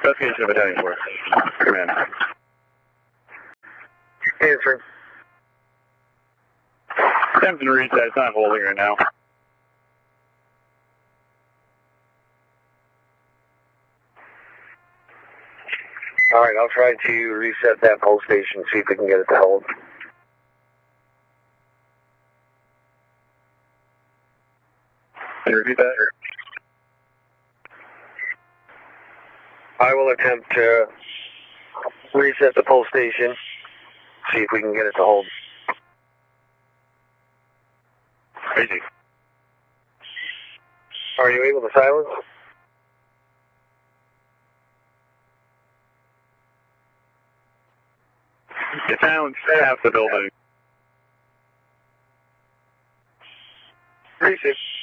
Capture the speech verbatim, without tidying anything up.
Investigation of Battalion Force. Command. Answering. Tempton reads that it's not holding right now. Alright, I'll try to reset that pole station, see if we can get it to hold. Can you repeat that? I will attempt to reset the pole station, see if we can get it to hold. Crazy. Are you able to silence? It sounds half the building. Appreciate it.